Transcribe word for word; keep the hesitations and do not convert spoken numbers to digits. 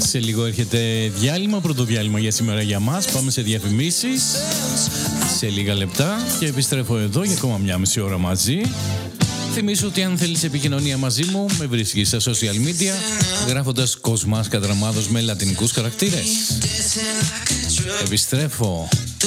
Σε λίγο έρχεται διάλειμμα, πρώτο διάλειμμα για σήμερα για μας. Πάμε σε διαφημίσεις σε λίγα λεπτά και επιστρέφω εδώ για ακόμα μια μισή ώρα μαζί. Θυμίσω ότι αν θέλεις επικοινωνία μαζί μου, με βρίσκεις στα social media γράφοντας Κοσμάς Κατραμάδος με λατινικούς χαρακτήρες. Επιστρέφω.